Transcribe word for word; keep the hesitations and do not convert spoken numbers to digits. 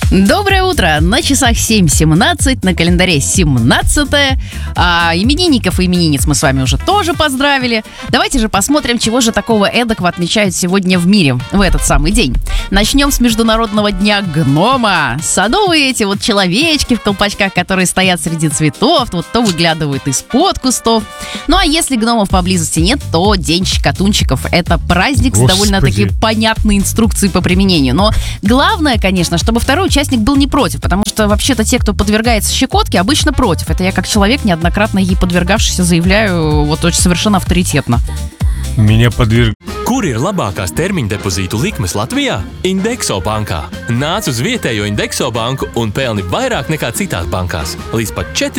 Доброе утро! На часах семь семнадцать, на календаре семнадцатое. А именинников и именинниц мы с вами уже тоже поздравили. Давайте же посмотрим, чего же такого эдакого отмечают сегодня в мире в этот самый день. Начнем с Международного дня гнома. Садовые эти вот человечки в колпачках, которые стоят среди цветов, вот то выглядывают из-под кустов. Ну а если гномов поблизости нет, то День щекотунчиков. Это праздник Господи. с довольно-таки понятной инструкцией по применению. Но главное, конечно, чтобы второй участник был не против, потому что вообще-то те, кто подвергается щекотке, обычно против. Это я как человек, неоднократно ей подвергавшийся, заявляю вот очень совершенно авторитетно. Меня подверг... Kur ir labākās termiņa depozītu likmes Latvijā? Indekso bankā. Nāc uz vietējo Indekso banku un pelni vairāk nekā citās bankās. Līdz pat četri